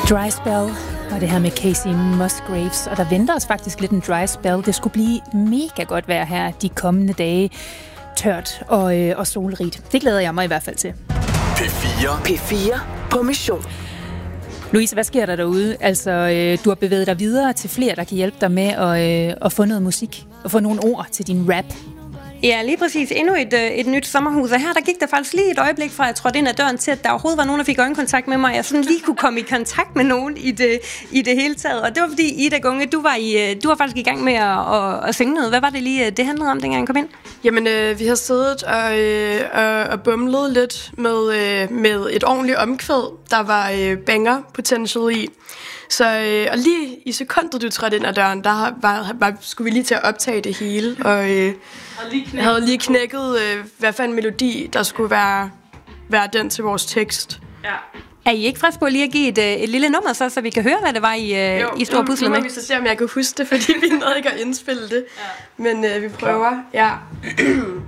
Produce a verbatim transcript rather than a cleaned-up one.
Dry Spell, og det her med Casey Musgraves, og der venter os faktisk lidt en dry spell. Det skulle blive mega godt vejr her de kommende dage. Tørt og, øh, og solrigt. Det glæder jeg mig i hvert fald til. P fire. P fire på mission. Louise, hvad sker der derude? Altså, øh, du har bevæget dig videre til flere, der kan hjælpe dig med at, øh, at få noget musik, og få nogle ord til din rap. Ja, lige præcis. Endnu et, et nyt sommerhus. Og her der gik der faktisk lige et øjeblik fra, at jeg trådte ind ad døren til, at der overhovedet var nogen, der fik øjenkontakt med mig, og jeg sådan lige kunne komme i kontakt med nogen i det, i det hele taget. Og det var fordi, Ida Gunge, du var, i, du var faktisk i gang med at, at, at synge noget. Hvad var det lige, det handlede om, dengang jeg kom ind? Jamen, øh, vi har siddet og, øh, og, og bumlet lidt med, øh, med et ordentligt omkvæd, der var øh, banger potential i. Så, øh, og lige i sekundet, du trådte ind ad døren, der var, var, skulle vi lige til at optage det hele, og øh, jeg havde lige knækket, øh, hvad for en melodi, der skulle være, være den til vores tekst. Ja. Er I ikke frisk på lige at give et, et lille nummer, så, så vi kan høre, hvad det var, I, jo, I store pusler med? Jo, nu må vi så se, om jeg kan huske det, fordi vi nåede ikke at indspille det. Ja. Men øh, vi prøver, ja.